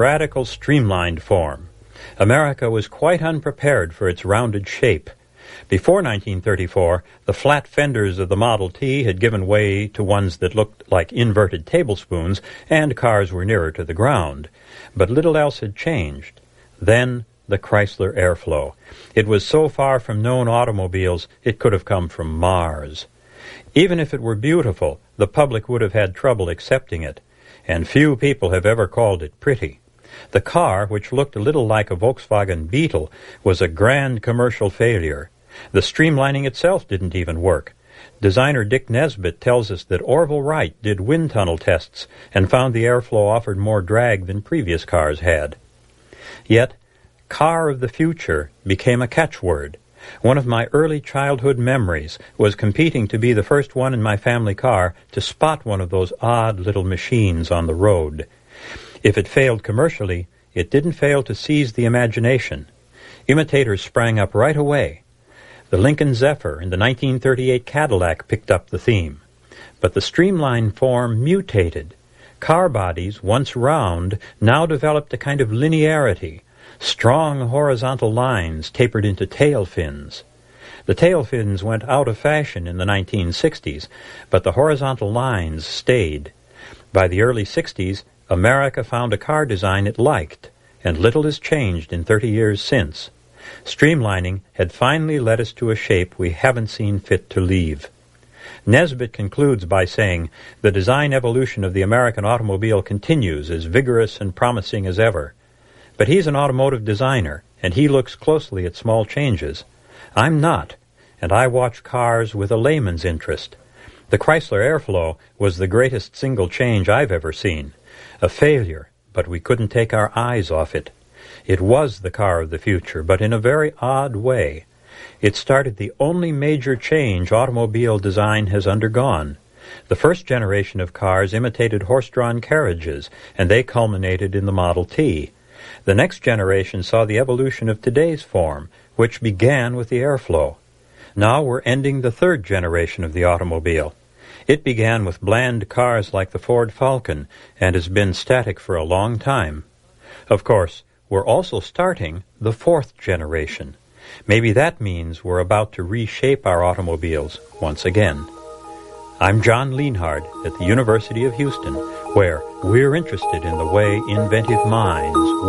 radical streamlined form. America was quite unprepared for its rounded shape. Before 1934, the flat fenders of the Model T had given way to ones that looked like inverted tablespoons, and cars were nearer to the ground. But little else had changed. Then the Chrysler Airflow. It was so far from known automobiles, it could have come from Mars. Even if it were beautiful, the public would have had trouble accepting it, and few people have ever called it pretty. The car, which looked a little like a Volkswagen Beetle, was a grand commercial failure. The streamlining itself didn't even work. Designer Dick Nesbitt tells us that Orville Wright did wind tunnel tests and found the Airflow offered more drag than previous cars had. Yet, car of the future became a catchword. One of my early childhood memories was competing to be the first one in my family car to spot one of those odd little machines on the road. If it failed commercially, it didn't fail to seize the imagination. Imitators sprang up right away. The Lincoln Zephyr and the 1938 Cadillac picked up the theme. But the streamlined form mutated. Car bodies, once round, now developed a kind of linearity. Strong horizontal lines tapered into tail fins. The tail fins went out of fashion in the 1960s, but the horizontal lines stayed. By the early 60s, America found a car design it liked, and little has changed in 30 years since. Streamlining had finally led us to a shape we haven't seen fit to leave. Nesbitt concludes by saying, "The design evolution of the American automobile continues as vigorous and promising as ever." But he's an automotive designer, and he looks closely at small changes. I'm not, and I watch cars with a layman's interest. The Chrysler Airflow was the greatest single change I've ever seen. A failure, but we couldn't take our eyes off it. It was the car of the future, but in a very odd way. It started the only major change automobile design has undergone. The first generation of cars imitated horse-drawn carriages, and they culminated in the Model T. The next generation saw the evolution of today's form, which began with the Airflow. Now we're ending the third generation of the automobile. It began with bland cars like the Ford Falcon and has been static for a long time. Of course, we're also starting the fourth generation. Maybe that means we're about to reshape our automobiles once again. I'm John Lienhard at the University of Houston, where we're interested in the way inventive minds